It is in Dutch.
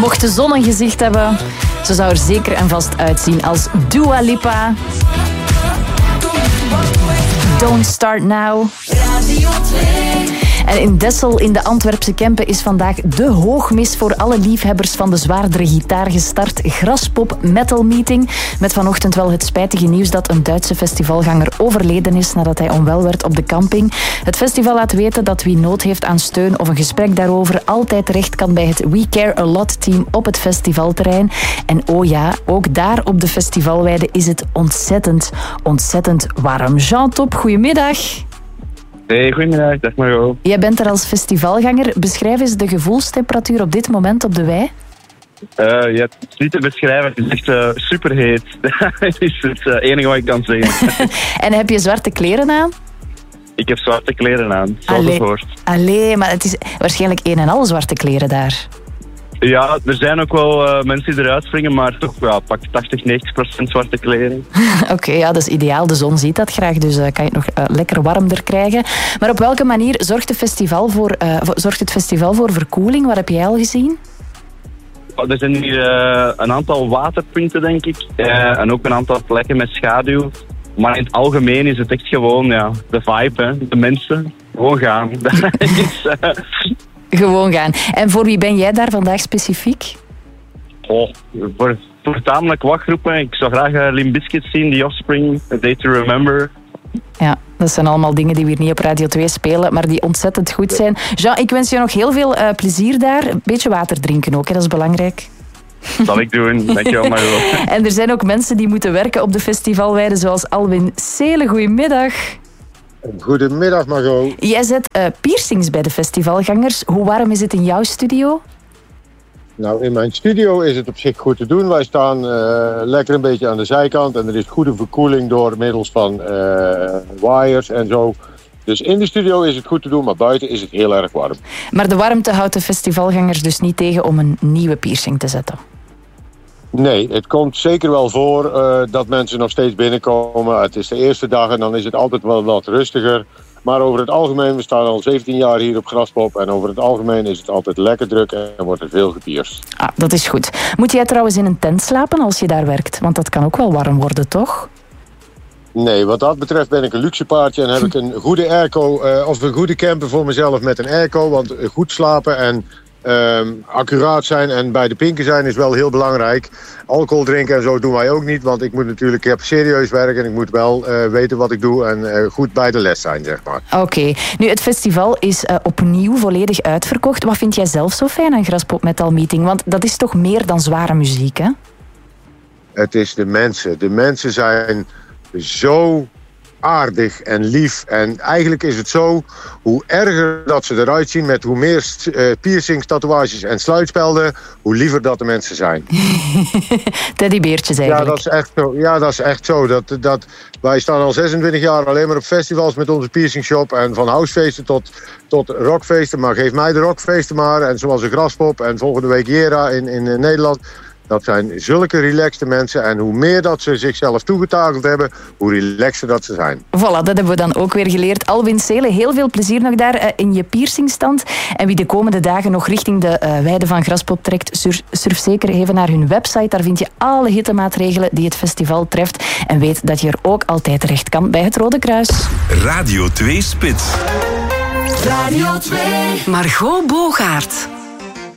Mocht de zon een gezicht hebben, ze zou er zeker en vast uitzien als Dua Lipa. Don't Start Now. Radio 2. En in Dessel, in de Antwerpse Kempen, is vandaag de hoogmis voor alle liefhebbers van de zwaardere gitaar gestart. Graspop Metal Meeting. Met vanochtend wel het spijtige nieuws dat een Duitse festivalganger overleden is nadat hij onwel werd op de camping. Het festival laat weten dat wie nood heeft aan steun of een gesprek daarover altijd terecht kan bij het We Care A Lot team op het festivalterrein. En oh ja, ook daar op de festivalweide is het ontzettend warm. Jean Top, goedemiddag. Hey, goedemiddag. Dag Margot. Jij bent er als festivalganger. Beschrijf eens de gevoelstemperatuur op dit moment op de wei. Ja, het is niet te beschrijven. Het is echt superheet. Het is het enige wat ik kan zeggen. En heb je zwarte kleren aan? Ik heb zwarte kleren aan, zoals het hoort. Allee, maar het is waarschijnlijk een en al zwarte kleren daar. Ja, er zijn ook wel mensen die eruit springen, maar toch pak 80-90% zwarte kleren. Oké, ja, dat is ideaal. De zon ziet dat graag, dus kan je het nog lekker warmer krijgen. Maar op welke manier zorgt het festival voor verkoeling? Wat heb jij al gezien? Er zijn hier een aantal waterpunten, denk ik. En ook een aantal plekken met schaduw. Maar in het algemeen is het echt gewoon de vibe, hè. De mensen. Gewoon gaan. Gewoon gaan. En voor wie ben jij daar vandaag specifiek? Voor tamelijk wat groepen. Ik zou graag Limp Bizkit zien, The Offspring, A Day to Remember. Ja, dat zijn allemaal dingen die we hier niet op Radio 2 spelen, maar die ontzettend goed zijn. Jean, ik wens je nog heel veel plezier daar. Een beetje water drinken ook, hè? Dat is belangrijk. Dat zal ik doen. Dankjewel, Margot. En er zijn ook mensen die moeten werken op de festivalweide, zoals Alwin Seelen. Goedemiddag. Goedemiddag, Margot. Jij zet piercings bij de festivalgangers. Hoe warm is het in jouw studio? Nou, in mijn studio is het op zich goed te doen. Wij staan lekker een beetje aan de zijkant en er is goede verkoeling door middels van wires en zo. Dus in de studio is het goed te doen, maar buiten is het heel erg warm. Maar de warmte houdt de festivalgangers dus niet tegen om een nieuwe piercing te zetten? Nee, het komt zeker wel voor dat mensen nog steeds binnenkomen. Het is de eerste dag en dan is het altijd wel wat rustiger. Maar over het algemeen, we staan al 17 jaar hier op Graspop en over het algemeen is het altijd lekker druk en wordt er veel gepierst. Ah, dat is goed. Moet jij trouwens in een tent slapen als je daar werkt? Want dat kan ook wel warm worden, toch? Nee, wat dat betreft ben ik een luxe paardje en heb ik een goede airco of een goede camper voor mezelf met een airco. Want goed slapen en accuraat zijn en bij de pinken zijn is wel heel belangrijk. Alcohol drinken en zo doen wij ook niet, want ik heb serieus werk en ik moet wel weten wat ik doe en goed bij de les zijn, zeg maar. Oké. Nu, het festival is opnieuw volledig uitverkocht. Wat vind jij zelf zo fijn aan Graspop Metal Meeting? Want dat is toch meer dan zware muziek, hè? Het is de mensen. De mensen zijn zo aardig en lief. En eigenlijk is het zo, hoe erger dat ze eruit zien met hoe meer piercings, tatoeages en sluitspelden, hoe liever dat de mensen zijn. Teddybeertjes eigenlijk. Ja, dat is echt zo. Ja, dat is echt zo. Wij staan al 26 jaar alleen maar op festivals met onze piercingshop en van housefeesten tot rockfeesten. Maar geef mij de rockfeesten maar. En zoals een Graspop en volgende week Jera in Nederland. Dat zijn zulke relaxte mensen. En hoe meer dat ze zichzelf toegetakeld hebben, hoe relaxter dat ze zijn. Voilà, dat hebben we dan ook weer geleerd. Alwin Seelen, heel veel plezier nog daar in je piercingstand. En wie de komende dagen nog richting de weide van Graspop trekt, surf zeker even naar hun website. Daar vind je alle hittemaatregelen die het festival treft. En weet dat je er ook altijd terecht kan bij het Rode Kruis. Radio 2 Spits. Radio 2. Margot Bogaert.